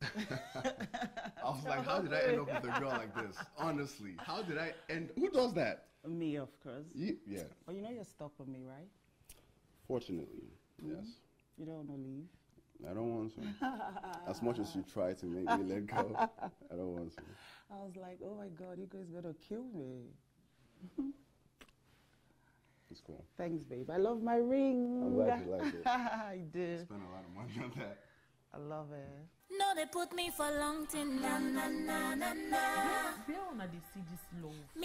I was like, how did I end up with a girl like this? Honestly, how did I end? Who does that? Me, of course. Yeah. But you know you're stuck with me, right? Fortunately, yes. You don't want to leave. I don't want to. As much as you try to make me let go, I don't want to. I was like, oh my God, you guys gonna kill me. It's cool. Thanks, babe. I love my ring. I'm glad you like it. I did. Spent a lot of money on that. I love it. No, they put me for long till na na na na na. Where on they see this love?